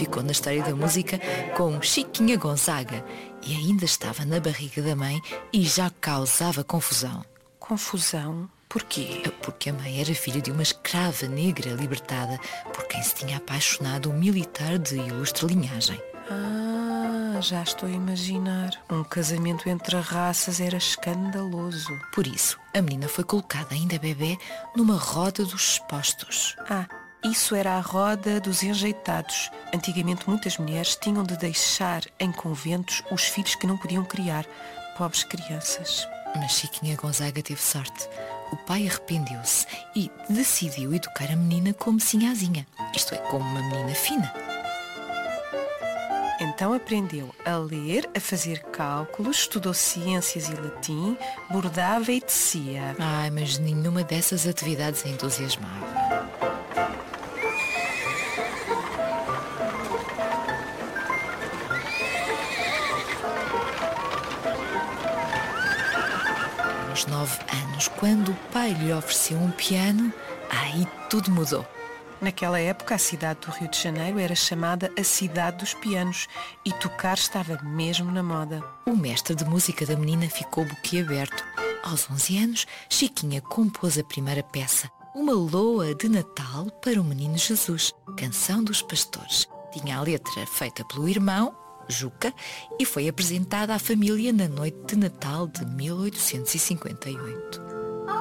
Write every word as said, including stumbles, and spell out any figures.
ficou na história da música como Chiquinha Gonzaga e ainda estava na barriga da mãe e já causava confusão. Confusão? Porquê? Porque a mãe era filha de uma escrava negra libertada por quem se tinha apaixonado um militar de ilustre linhagem. Ah, já estou a imaginar. Um casamento entre raças era escandaloso. Por isso, a menina foi colocada ainda bebê numa roda dos expostos. Ah, isso era a roda dos enjeitados. Antigamente muitas mulheres tinham de deixar em conventos os filhos que não podiam criar. Pobres crianças. Mas Chiquinha Gonzaga teve sorte. O pai arrependeu-se e decidiu educar a menina como sinhazinha, isto é, como uma menina fina. Então aprendeu a ler, a fazer cálculos, estudou ciências e latim, bordava e tecia. Ai, mas nenhuma dessas atividades a entusiasmava. Aos nove anos, quando o pai lhe ofereceu um piano, aí tudo mudou. Naquela época, a cidade do Rio de Janeiro era chamada a Cidade dos Pianos e tocar estava mesmo na moda. O mestre de música da menina ficou boquiaberto. Aos onze anos, Chiquinha compôs a primeira peça, uma loa de Natal para o menino Jesus, Canção dos Pastores. Tinha a letra feita pelo irmão, Juca, e foi apresentada à família na noite de Natal de mil oitocentos e cinquenta e oito.